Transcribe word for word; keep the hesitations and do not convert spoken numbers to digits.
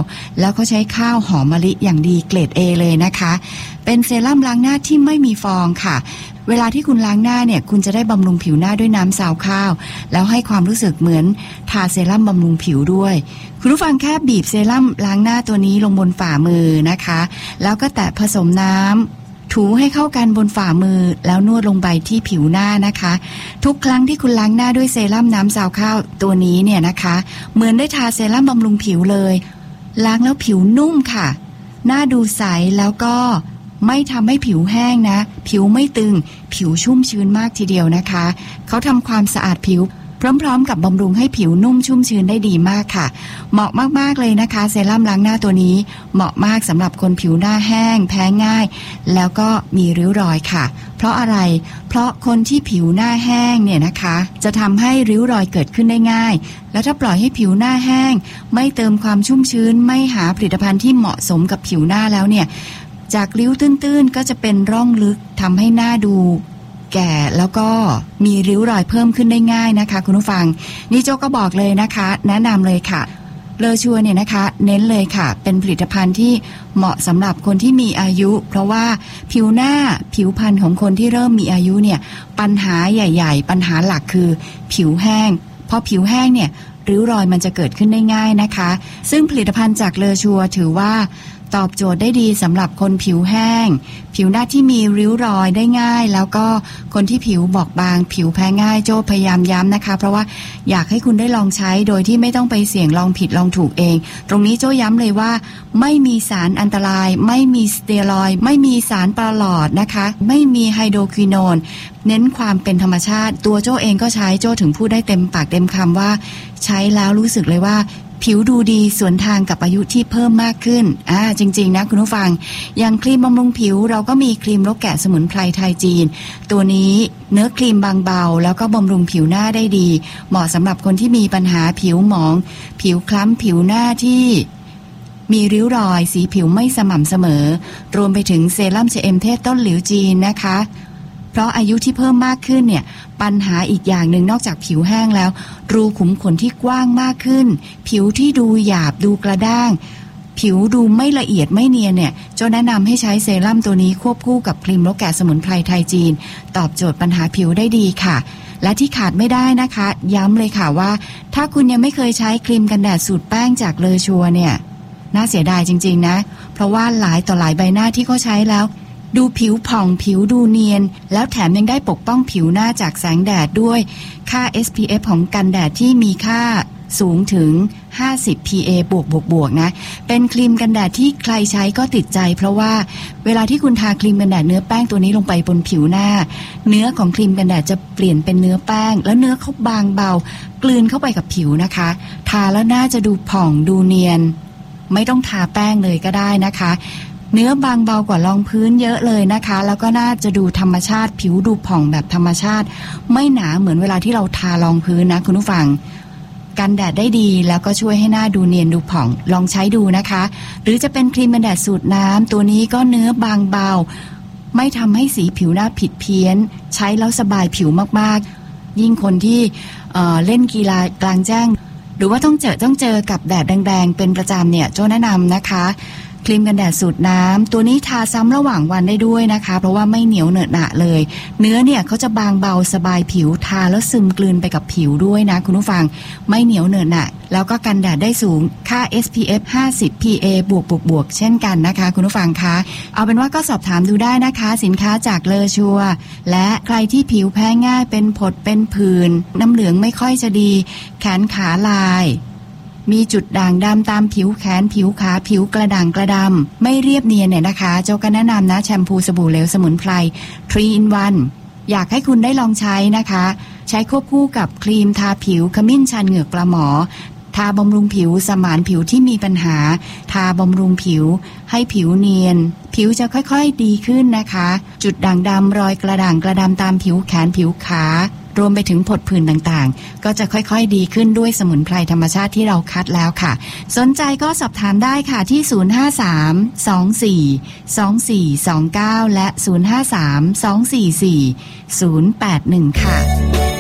แล้วก็ใช้ข้าวหอมมะลิอย่างดีเกรด A เลยนะคะเป็นเซรั่มล้างหน้าที่ไม่มีฟองค่ะเวลาที่คุณล้างหน้าเนี่ยคุณจะได้บำรุงผิวหน้าด้วยน้ำซาวข้าวแล้วให้ความรู้สึกเหมือนทาเซรั่มบำรุงผิวด้วยคุณผู้ฟังแค่บีบเซรั่มล้างหน้าตัวนี้ลงบนฝ่ามือนะคะแล้วก็แตะผสมน้ำถูให้เข้ากันบนฝ่ามือแล้วนวดลงไปที่ผิวหน้านะคะทุกครั้งที่คุณล้างหน้าด้วยเซรั่มน้ำซาวข้าวตัวนี้เนี่ยนะคะเหมือนได้ทาเซรั่มบำรุงผิวเลยล้างแล้วผิวนุ่มค่ะหน้าดูใสแล้วก็ไม่ทำให้ผิวแห้งนะผิวไม่ตึงผิวชุ่มชื้นมากทีเดียวนะคะเขาทำความสะอาดผิวพร้อมๆกับบำรุงให้ผิวนุ่มชุ่มชื้นได้ดีมากค่ะเหมาะมากๆเลยนะคะเซรั่มล้างหน้าตัวนี้เหมาะมากสำหรับคนผิวหน้าแห้งแพ้ง่ายแล้วก็มีริ้วรอยค่ะเพราะอะไรเพราะคนที่ผิวหน้าแห้งเนี่ยนะคะจะทำให้ริ้วรอยเกิดขึ้นได้ง่ายแล้วถ้าปล่อยให้ผิวหน้าแห้งไม่เติมความชุ่มชื้นไม่หาผลิตภัณฑ์ที่เหมาะสมกับผิวหน้าแล้วเนี่ยจากริ้วตื้นๆก็จะเป็นร่องลึกทำให้หน้าดูแก่แล้วก็มีริ้วรอยเพิ่มขึ้นได้ง่ายนะคะคุณผู้ฟังนี่โจก็บอกเลยนะคะแนะนำเลยค่ะเลอชัวเนี่ยนะคะเน้นเลยค่ะเป็นผลิตภัณฑ์ที่เหมาะสำหรับคนที่มีอายุเพราะว่าผิวหน้าผิวพรรณของคนที่เริ่มมีอายุเนี่ยปัญหาใหญ่ๆปัญหาหลักคือผิวแห้งพอผิวแห้งเนี่ยริ้วรอยมันจะเกิดขึ้นได้ง่ายนะคะซึ่งผลิตภัณฑ์จากเลอชัวถือว่าตอบโจทย์ได้ดีสำหรับคนผิวแห้งผิวหน้าที่มีริ้วรอยได้ง่ายแล้วก็คนที่ผิวบอบบางผิวแพ้ง่ายโจ้พยายามย้ำนะคะเพราะว่าอยากให้คุณได้ลองใช้โดยที่ไม่ต้องไปเสี่ยงลองผิดลองถูกเองตรงนี้โจ้ย้ำเลยว่าไม่มีสารอันตรายไม่มีสเตียรอยด์ไม่มีสารปลาหลอดนะคะไม่มีไฮโดรควิโนนเน้นความเป็นธรรมชาติตัวโจ้เองก็ใช้โจ้ถึงพูดได้เต็มปากเต็มคำว่าใช้แล้วรู้สึกเลยว่าผิวดูดีสวนทางกับอายุที่เพิ่มมากขึ้นอ่าจริงๆนะคุณผู้ฟังอย่างครีมบำรุงผิวเราก็มีครีมลกแกะสมุนไพรไทยจีนตัวนี้เนื้อครีมบางเบาแล้วก็บำรุงผิวหน้าได้ดีเหมาะสำหรับคนที่มีปัญหาผิวหมองผิวคล้ำผิวหน้าที่มีริ้วรอยสีผิวไม่สม่ำเสมอรวมไปถึงเซรั่มเชเอมเทศต้นหลิวจีนนะคะเพราะอายุที่เพิ่มมากขึ้นเนี่ยปัญหาอีกอย่างหนึ่งนอกจากผิวแห้งแล้วรูขุมขนที่กว้างมากขึ้นผิวที่ดูหยาบดูกระด้างผิวดูไม่ละเอียดไม่เนียนเนี่ยโจ้แนะนำให้ใช้เซรั่มตัวนี้ควบคู่กับครีมลกแกะสมุนไพรไทยจีนตอบโจทย์ปัญหาผิวได้ดีค่ะและที่ขาดไม่ได้นะคะย้ำเลยค่ะว่าถ้าคุณยังไม่เคยใช้ครีมกันแดดสูตรแป้งจากเลอชัวเนี่ยน่าเสียดายจริงๆนะเพราะว่าหลายต่อหลายใบหน้าที่เขาใช้แล้วดูผิวผ่องผิวดูเนียนแล้วแถมยังได้ปกป้องผิวหน้าจากแสงแดดด้วยค่า เอส พี เอฟ ของกันแดดที่มีค่าสูงถึงห้าสิบ พี เอ บวกบวกบวกนะเป็นครีมกันแดดที่ใครใช้ก็ติดใจเพราะว่าเวลาที่คุณทาครีมกันแดดเนื้อแป้งตัวนี้ลงไปบนผิวหน้าเนื้อของครีมกันแดดจะเปลี่ยนเป็นเนื้อแป้งแล้วเนื้อเขาบางเบากลืนเข้าไปกับผิวนะคะทาแล้วหน้าจะดูผ่องดูเนียนไม่ต้องทาแป้งเลยก็ได้นะคะเนื้อบางเบากว่ารองพื้นเยอะเลยนะคะแล้วก็น่าจะดูธรรมชาติผิวดูผ่องแบบธรรมชาติไม่หนาเหมือนเวลาที่เราทารองพื้นนะคุณผู้ฟังกันแดดได้ดีแล้วก็ช่วยให้หน้าดูเนียนดูผ่องลองใช้ดูนะคะหรือจะเป็นครีมกันแดดสูตรน้ำตัวนี้ก็เนื้อบางเบาไม่ทำให้สีผิวหน้าผิดเพี้ยนใช้แล้วสบายผิวมากๆยิ่งคนที่เอ่อเล่นกีฬากลางแจ้งหรือว่าต้องเจอต้องเจอกับแดดแดงๆเป็นประจำเนี่ยโจ้แนะนำนะคะครีมกันแดดสูตรน้ำตัวนี้ทาซ้ำระหว่างวันได้ด้วยนะคะเพราะว่าไม่เหนียวเหนอะหนะเลยเนื้อเนี่ยเขาจะบางเบาสบายผิวทาแล้วซึมกลืนไปกับผิวด้วยนะคุณผู้ฟังไม่เหนียวเหนอะหนะแล้วก็กันแดดได้สูงค่า เอส พี เอฟ ห้าสิบ พี เอ บวกบวกบวกเช่นกันนะคะคุณผู้ฟังคะเอาเป็นว่าก็สอบถามดูได้นะคะสินค้าจากเลอชัวและใครที่ผิวแพ้ง่ายเป็นผดเป็นผื่นน้ำเหลืองไม่ค่อยจะดีแขนขาลายมีจุดด่างดำตามผิวแขนผิวขาผิวกระด่างกระดำไม่เรียบเนียนเนี่ยนะคะเจ้าก็แนะนำนะแชมพูสบู่เหลวสมุนไพร ทรี อิน วัน อยากให้คุณได้ลองใช้นะคะใช้ควบคู่กับครีมทาผิวขมิ้นชันเหงือกปลาหมอทาบำรุงผิวสมานผิวที่มีปัญหาทาบำรุงผิวให้ผิวเนียนผิวจะค่อยๆดีขึ้นนะคะจุดด่างดำรอยกระด่างกระดำตามผิวแขนผิวขารวมไปถึงผดผื่นต่างๆก็จะค่อยๆดีขึ้นด้วยสมุนไพรธรรมชาติที่เราคัดแล้วค่ะสนใจก็สอบถามได้ค่ะที่ศูนย์ ห้า สาม สอง สี่ สอง สี่ สอง เก้าและศูนย์ ห้า สาม สอง สี่ สี่ ศูนย์ แปด หนึ่งค่ะ